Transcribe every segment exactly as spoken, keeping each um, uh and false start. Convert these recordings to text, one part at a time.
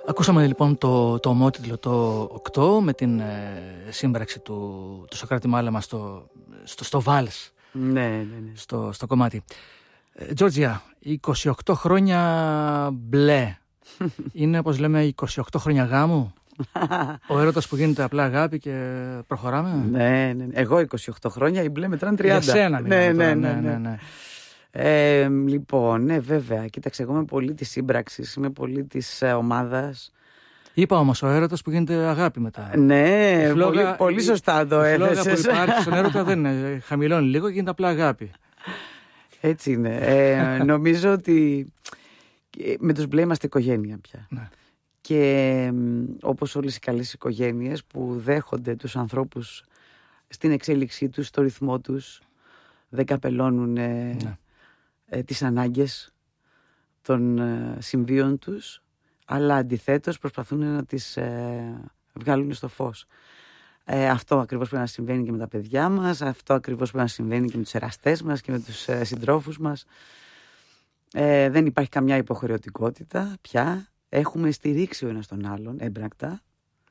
Ακούσαμε λοιπόν το, το ομότιτλο το οκτώ με την ε, σύμπραξη του, του Σωκράτη Μάλαμα στο, στο, στο Βάλς, ναι, ναι, ναι. στο, στο κομμάτι. Ε, Τζόρτζια, είκοσι οκτώ χρόνια μπλε. Είναι όπως λέμε είκοσι οκτώ χρόνια γάμου. Ο έρωτας που γίνεται απλά αγάπη και προχωράμε. Ναι, ναι. Εγώ είκοσι οκτώ χρόνια, η μπλε μετράνε τριάντα. Για σένα ναι, ναι, ναι, ναι, ναι, ναι, ναι. Ε, λοιπόν, ναι, βέβαια. Κοίταξε, εγώ είμαι πολύ της σύμπραξης, είμαι πολύ της ε, ομάδας. Είπα όμως ο έρωτας που γίνεται αγάπη μετά. Ναι, φλόγα, πολύ, πολύ σωστά το έθεσες. Η φλόγα που υπάρχει στον έρωτα δεν είναι, χαμηλώνει λίγο και γίνεται απλά αγάπη. Έτσι είναι. Ε, νομίζω ότι με τους μπλε είμαστε οικογένεια πια. Ναι. Και όπως όλες οι καλές οικογένειες που δέχονται τους ανθρώπους στην εξέλιξή τους, στο ρυθμό τους, δεν καπελώνουν ε, Ναι. ε, τις ανάγκες των ε, συμβίων τους, αλλά αντιθέτως προσπαθούν να τις ε, βγάλουν στο φως. Ε, αυτό ακριβώς πρέπει να συμβαίνει και με τα παιδιά μας, αυτό ακριβώς πρέπει να συμβαίνει και με τους εραστές μας και με τους ε, συντρόφους μας. Ε, δεν υπάρχει καμιά υποχρεωτικότητα πια. Έχουμε στηρίξει ο ένας τον άλλον έμπρακτα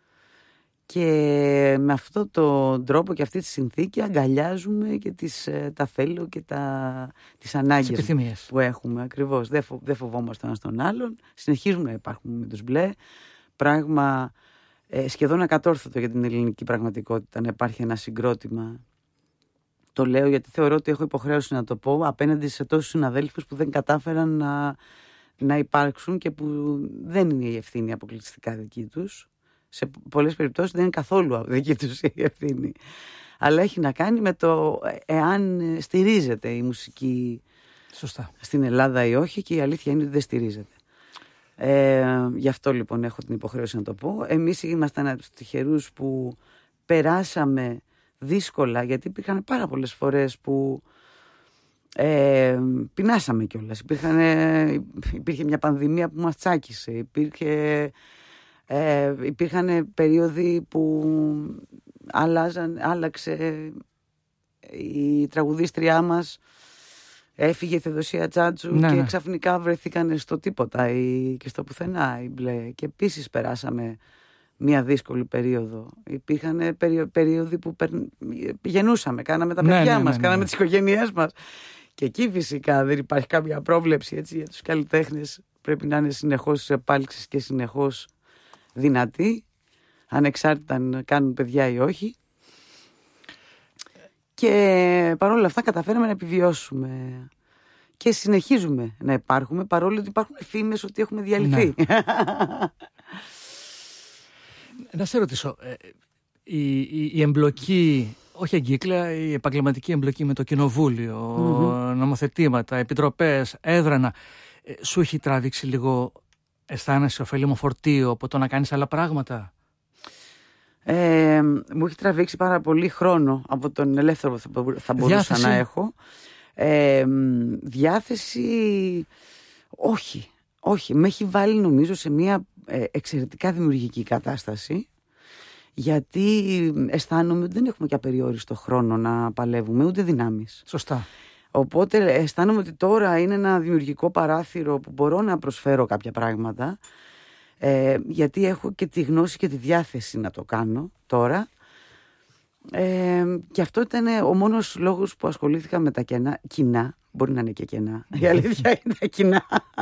και με αυτόν τον τρόπο και αυτή τη συνθήκη αγκαλιάζουμε και τις, τα θέλω και τα, τις ανάγκες που έχουμε ακριβώς. Δεν, φο, δεν φοβόμαστε ο ένας τον άλλον, συνεχίζουμε να υπάρχουμε με τους μπλε, πράγμα ε, σχεδόν ακατόρθωτο για την ελληνική πραγματικότητα να υπάρχει ένα συγκρότημα. Το λέω γιατί θεωρώ ότι έχω υποχρέωση να το πω απέναντι σε τόσους συναδέλφους που δεν κατάφεραν να να υπάρξουν και που δεν είναι η ευθύνη αποκλειστικά δική τους. Σε πολλές περιπτώσεις δεν είναι καθόλου δική τους η ευθύνη. Αλλά έχει να κάνει με το εάν στηρίζεται η μουσική Σωστά. στην Ελλάδα ή όχι, και η αλήθεια είναι ότι δεν στηρίζεται. Ε, γι' αυτό λοιπόν έχω την υποχρέωση να το πω. Εμείς ήμασταν από τους τυχερούς που περάσαμε δύσκολα, γιατί υπήρχαν πάρα πολλές φορές που Ε, πεινάσαμε κιόλας. Υπήρχαν, υπήρχε μια πανδημία που μας τσάκισε. Υπήρχε, ε, υπήρχαν περίοδοι που άλλαζαν, άλλαξε η τραγουδίστριά μας, έφυγε η Θεοδοσία Τσάτσου, ναι, και ναι. ξαφνικά βρεθήκαν στο τίποτα ή, και στο πουθενά οι μπλε. Και επίσης περάσαμε μια δύσκολη περίοδο. Υπήρχαν περί, περίοδοι που περ, πηγαινούσαμε, κάναμε τα παιδιά ναι, ναι, μας, ναι, ναι, κάναμε ναι. τις οικογένειές μας. Και εκεί φυσικά δεν υπάρχει κάποια πρόβλεψη, έτσι, για τους καλλιτέχνες. Πρέπει να είναι συνεχώς σε επάλξεις και συνεχώς δυνατοί, ανεξάρτητα αν κάνουν παιδιά ή όχι. Και παρόλα αυτά καταφέραμε να επιβιώσουμε. Και συνεχίζουμε να υπάρχουμε, παρόλο ότι υπάρχουν φήμες ότι έχουμε διαλυθεί. Ναι. Να σε ρωτήσω, η, η, η εμπλοκή, όχι εγκύκλα, η επαγγελματική εμπλοκή με το κοινοβούλιο, mm-hmm. νομοθετήματα, επιτροπές, έδρανα, σου έχει τραβήξει λίγο, αισθάνεσαι ωφέλιμο φορτίο από το να κάνεις άλλα πράγματα? Ε, μου έχει τραβήξει πάρα πολύ χρόνο από τον ελεύθερο που θα μπορούσα διάθεση. να έχω. Ε, διάθεση, όχι, όχι. Με έχει βάλει νομίζω σε μια ε, εξαιρετικά δημιουργική κατάσταση, γιατί αισθάνομαι ότι δεν έχουμε και απεριόριστο χρόνο να παλεύουμε, ούτε δυνάμεις. Σωστά. Οπότε αισθάνομαι ότι τώρα είναι ένα δημιουργικό παράθυρο που μπορώ να προσφέρω κάποια πράγματα, ε, γιατί έχω και τη γνώση και τη διάθεση να το κάνω τώρα. Ε, και αυτό ήταν ο μόνος λόγος που ασχολήθηκα με τα κενά, κοινά, μπορεί να είναι και κενά, η αλήθεια είναι τα κοινά.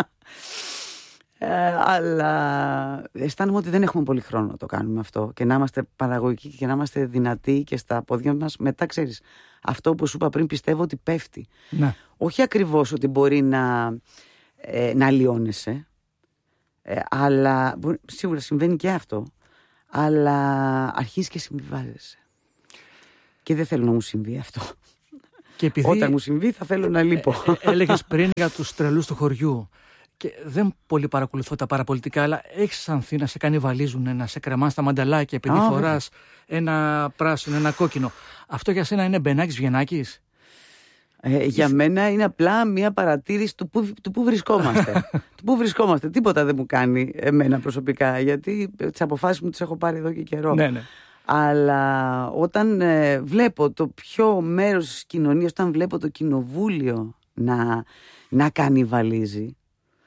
Ε, αλλά αισθάνομαι ότι δεν έχουμε πολύ χρόνο να το κάνουμε αυτό και να είμαστε παραγωγικοί και να είμαστε δυνατοί και στα πόδια μας. Μετά, ξέρεις, αυτό που σου είπα πριν, πιστεύω ότι πέφτει. Ναι. Όχι ακριβώς ότι μπορεί να, ε, να αλλοιώνεσαι, ε, αλλά μπορεί, σίγουρα συμβαίνει και αυτό, αλλά αρχίζεις και συμβιβάζεσαι. Και δεν θέλω να μου συμβεί αυτό. Και επειδή... Όταν μου συμβεί θα θέλω να λείπω. Ε, ε, έλεγες πριν για τους τρελούς του χωριού. Και δεν πολύ παρακολουθώ τα παραπολιτικά, αλλά έχεις αισθανθεί να σε κανιβαλίζουν, να σε κρεμάς τα μανταλάκια επειδή oh, φοράς ένα πράσινο, ένα κόκκινο. Αυτό για σένα είναι μπενάκης βγενάκης? Ε, για μένα είναι απλά μια παρατήρηση του που, του που βρισκόμαστε. του που βρισκόμαστε. Τίποτα δεν μου κάνει εμένα προσωπικά, γιατί τις αποφάσεις μου τις έχω πάρει εδώ και καιρό. Ναι, ναι. Αλλά όταν ε, βλέπω το πιο μέρος της κοινωνίας, όταν βλέπω το κοινοβούλιο να, να κανιβαλίζει,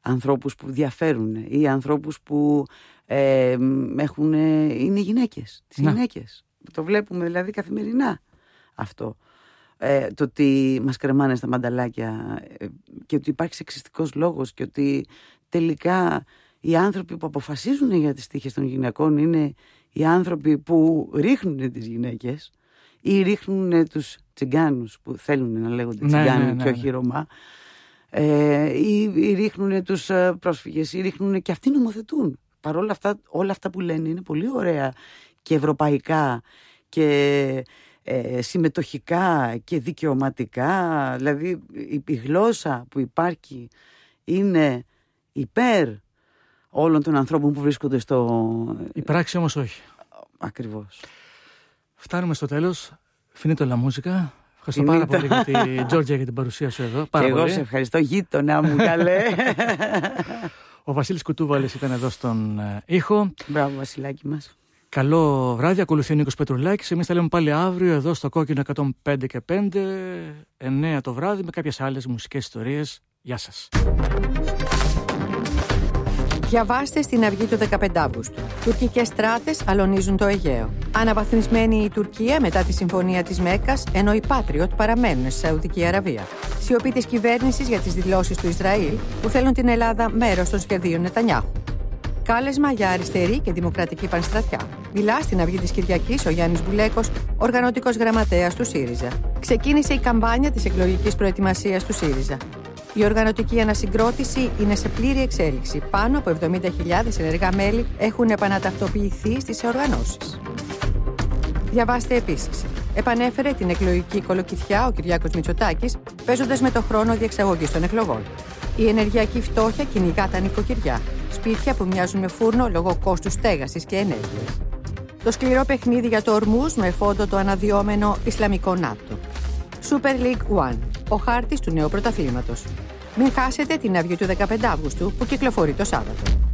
ανθρώπους που διαφέρουν ή ανθρώπους που ε, έχουν, είναι γυναίκες. Τις Να. γυναίκες. Το βλέπουμε δηλαδή καθημερινά αυτό. Ε, το ότι μας κρεμάνε στα μανταλάκια ε, και ότι υπάρχει σεξιστικός λόγος και ότι τελικά οι άνθρωποι που αποφασίζουν για τις τύχες των γυναικών είναι οι άνθρωποι που ρίχνουν τις γυναίκες ή ρίχνουν τους τσιγκάνους που θέλουν να λέγονται τσιγκάνοι, ναι, ναι, ναι, και όχι Ρωμά, ε, ή, ή ρίχνουν τους πρόσφυγες ή ρίχνουν, και αυτοί νομοθετούν. Παρ' όλα αυτά, όλα αυτά που λένε είναι πολύ ωραία και ευρωπαϊκά και ε, συμμετοχικά και δικαιωματικά. Δηλαδή η, η γλώσσα που υπάρχει είναι υπέρ όλων των ανθρώπων που βρίσκονται στο... Η πράξη όμως όχι. Ακριβώς. Φτάνουμε στο τέλος. Finito la musica. Ευχαριστώ Finito. πάρα πολύ για την Τζόρτζια για την παρουσία σου εδώ. Πάρα και εγώ πολύ. σε ευχαριστώ, γείτονά μου, καλέ. Ο Βασίλης Κουτούβαλης ήταν εδώ στον ήχο. Μπράβο, Βασιλάκι μας. Καλό βράδυ, ακολουθεί ο Νίκος Πετρουλάκης. Εμείς τα λέμε πάλι αύριο εδώ στο Κόκκινο εκατόν πέντε και πέντε, εννέα το βράδυ, με κάποιες άλλες μουσικές ιστορίες. Γεια σας. Διαβάστε στην Αυγή του δεκαπέντε Αυγούστου. Τουρκικές στράτες αλωνίζουν το Αιγαίο. Αναβαθμισμένη η Τουρκία μετά τη συμφωνία της Μέκκας, ενώ οι Patriot παραμένουν στη Σαουδική Αραβία. Σιωπή της κυβέρνησης για τις δηλώσεις του Ισραήλ που θέλουν την Ελλάδα μέρος των σχεδίων Νετανιάχου. Κάλεσμα για αριστερή και δημοκρατική πανστρατιά. Μιλά στην Αυγή της Κυριακής ο Γιάννης Μπουλέκος, οργανωτικός γραμματέας του ΣΥΡΙΖΑ. Ξεκίνησε η καμπάνια της εκλογικής προετοιμασίας του ΣΥΡΙΖΑ. Η οργανωτική ανασυγκρότηση είναι σε πλήρη εξέλιξη. Πάνω από εβδομήντα χιλιάδες ενεργά μέλη έχουν επαναταυτοποιηθεί στις οργανώσεις. Διαβάστε επίσης. Επανέφερε την εκλογική κολοκυθιά ο Κυριάκος Μητσοτάκης, παίζοντας με το χρόνο διεξαγωγής των εκλογών. Η ενεργειακή φτώχεια κυνηγά τα νοικοκυριά. Σπίτια που μοιάζουν με φούρνο λόγω κόστους στέγασης και ενέργειας. Το σκληρό παιχνίδι για το Ορμούζ με φόντο το αναδυόμενο Ισλαμικό ΝΑΤΟ. Super League One. Ο χάρτης του νέου πρωταθλήματος. Μην χάσετε την Αυγή του δεκαπέντε Αυγούστου που κυκλοφορεί το Σάββατο.